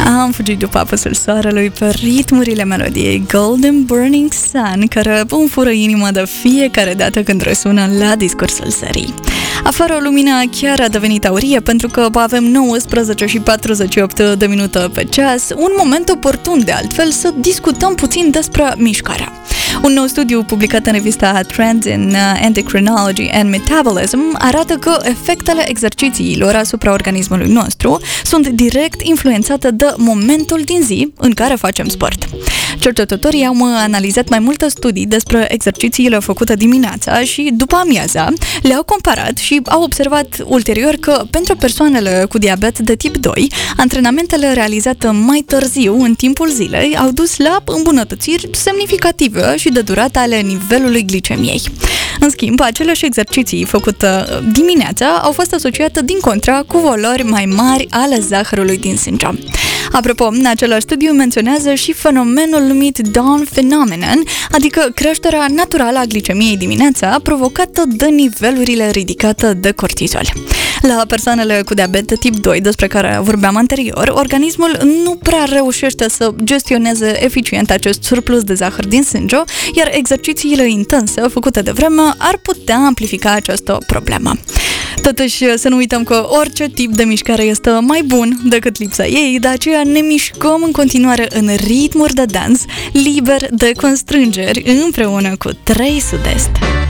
Am fugit după apusul soarelui pe ritmurile melodiei Golden Burning Sun, care îmi fură inima de fiecare dată când răsună la discursul serii. Afară lumina chiar a devenit aurie pentru că avem 19 și 48 de minute pe ceas, un moment oportun de altfel să discutăm puțin despre mișcarea. Un nou studiu publicat în revista Trends in Endocrinology and Metabolism arată că efectele exercițiilor asupra organismului nostru sunt direct influențate de momentul din zi în care facem sport. Cercetătorii au analizat mai multe studii despre exercițiile făcute dimineața și după amiaza, le-au comparat și au observat ulterior că pentru persoanele cu diabet de tip 2, antrenamentele realizate mai târziu în timpul zilei au dus la îmbunătățiri semnificative și de durată ale nivelului glicemiei. În schimb, aceleași exerciții făcute dimineața au fost asociate din contra cu valori mai mari ale zahărului din sânge. Apropo, același studiu menționează și fenomenul numit dawn phenomenon, adică creșterea naturală a glicemiei dimineața provocată de nivelurile ridicate de cortizol. La persoanele cu diabet de tip 2, despre care vorbeam anterior, organismul nu prea reușește să gestioneze eficient acest surplus de zahăr din sânge, iar exercițiile intense făcute de vreme ar putea amplifica această problemă. Totuși, să nu uităm că orice tip de mișcare este mai bun decât lipsa ei, de aceea ne mișcăm în continuare în ritmuri de dans, liber de constrângeri, împreună cu 3 Sud-Est.